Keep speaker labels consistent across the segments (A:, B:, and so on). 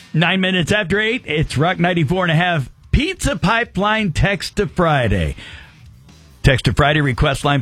A: 9 minutes after 8, it's Rock 94.5 Pizza Pipeline Text to Friday. Text to Friday, request line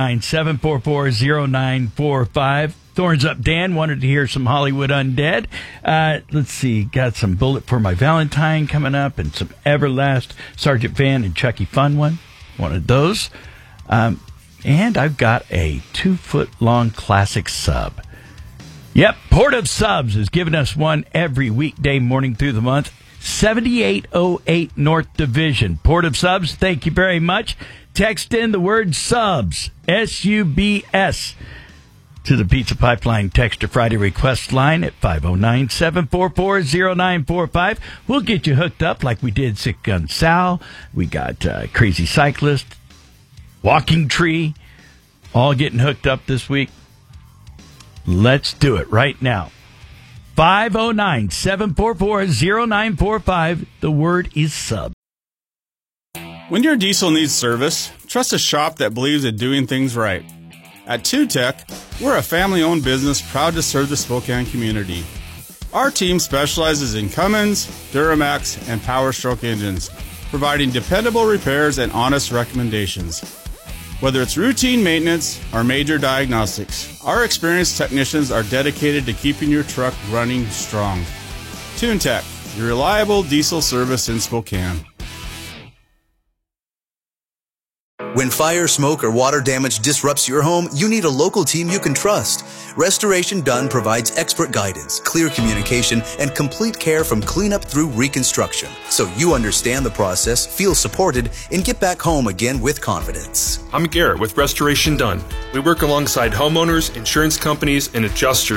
A: 509-744-0945. Thorns Up Dan wanted to hear some Hollywood Undead. Let's see, got some Bullet for My Valentine coming up and some Everlast, Sergeant Van and Chucky Fun one. Wanted those. And I've got a 2-foot-long classic sub. Yep, Port of Subs is giving us one every weekday morning through the month. 7808 North Division. Port of Subs, thank you very much. Text in the word subs, S-U-B-S, to the Pizza Pipeline Text to Friday request line at 509-744-0945. We'll get you hooked up like we did Sick Gun Sal. We got Crazy Cyclist, Walking Tree, all getting hooked up this week. Let's do it right now. 509-744-0945. The word is sub.
B: When your diesel needs service, trust a shop that believes in doing things right. At TuneTech, we're a family-owned business proud to serve the Spokane community. Our team specializes in Cummins, Duramax, and Power Stroke engines, providing dependable repairs and honest recommendations. Whether it's routine maintenance or major diagnostics, our experienced technicians are dedicated to keeping your truck running strong. TuneTech, your reliable diesel service in Spokane.
C: When fire, smoke, or water damage disrupts your home, you need a local team you can trust. Restoration Done provides expert guidance, clear communication, and complete care from cleanup through reconstruction. So you understand the process, feel supported, and get back home again with confidence.
D: I'm Garrett with Restoration Done. We work alongside homeowners, insurance companies, and adjusters